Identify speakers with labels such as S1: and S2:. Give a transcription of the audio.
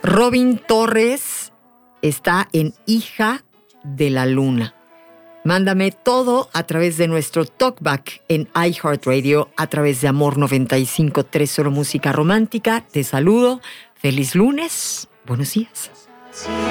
S1: Robin Torres está en Hija de la Luna. Mándame todo a través de nuestro talkback en iHeartRadio, a través de Amor 95.3, solo música romántica. Te saludo. Feliz lunes. Buenos días.